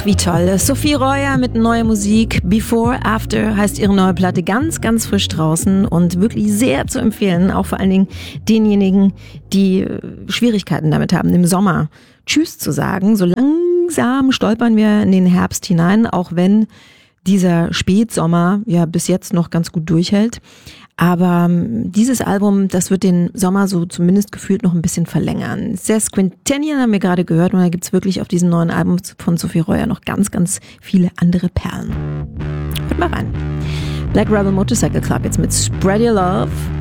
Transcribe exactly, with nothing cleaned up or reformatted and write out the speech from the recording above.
wie toll. Sophie Royer mit neuer Musik. Before, After heißt ihre neue Platte, ganz, ganz frisch draußen und wirklich sehr zu empfehlen. Auch vor allen Dingen denjenigen, die Schwierigkeiten damit haben, im Sommer Tschüss zu sagen. So langsam stolpern wir in den Herbst hinein, auch wenn dieser Spätsommer ja bis jetzt noch ganz gut durchhält. Aber dieses Album, das wird den Sommer so zumindest gefühlt noch ein bisschen verlängern. Sess Quintennial haben wir gerade gehört und da gibt's wirklich auf diesem neuen Album von Sophie Royer noch ganz, ganz viele andere Perlen. Hört mal rein. Black Rebel Motorcycle Club jetzt mit Spread Your Love.